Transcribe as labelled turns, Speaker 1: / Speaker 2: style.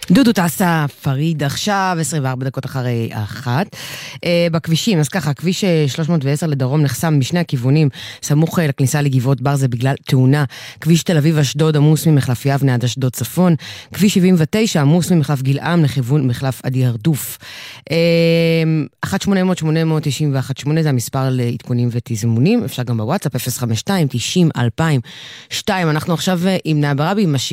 Speaker 1: דודו טסה, פריד עכשיו, 24 דקות אחרי 1. בכבישים, אז ככה, כביש 310 לדרום נחסם משני הכיוונים, סמוך לכניסה לגבעות בר, זה בגלל תאונה. כביש תל אביב אשדוד עמוס ממחלף יבנה עד אשדוד צפון. כביש 79 עמוס ממחלף גלעם לכיוון מחלף עדי הרדוף. 1-800-891-8 זה המספר לעדכונים ותזמונים, אפשר גם בוואטסאפ 052-90-2002. אנחנו עכשיו עם נעה ברבי,